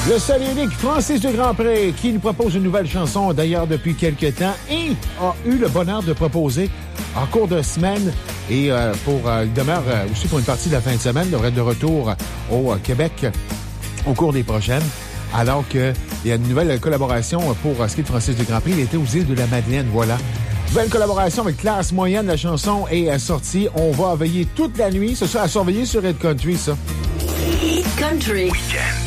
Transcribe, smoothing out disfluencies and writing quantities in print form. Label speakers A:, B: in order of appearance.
A: Le seul et unique Francis de Grandpré qui nous propose une nouvelle chanson d'ailleurs depuis quelques temps et a eu le bonheur de proposer en cours de semaine et il demeure aussi pour une partie de la fin de semaine, devrait être de retour au Québec au cours des prochaines. Alors qu'il y a une nouvelle collaboration pour ce qui est de Francis de Grandpré. Il était aux îles de la Madeleine, voilà. Nouvelle collaboration avec Classe Moyenne. La chanson est sortie. On va veiller toute la nuit. C'est ça, à surveiller sur Hit Country, ça.
B: Hit Country. Weekend.